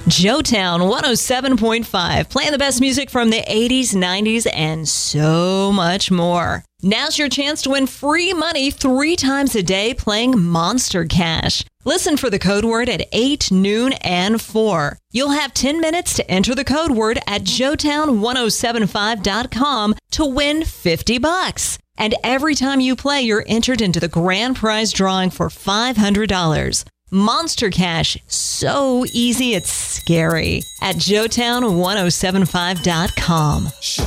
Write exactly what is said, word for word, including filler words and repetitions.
Joetown one oh seven point five, playing the best music from the eighties, nineties, and so much more. Now's your chance to win free money three times a day playing Monster Cash. Listen for the code word at eight, noon, and four. You'll have ten minutes to enter the code word at joetown ten seventy-five dot com to win fifty bucks. And every time you play, you're entered into the grand prize drawing for five hundred dollars. Monster Cash, so easy it's scary, at joetown ten seventy-five dot com.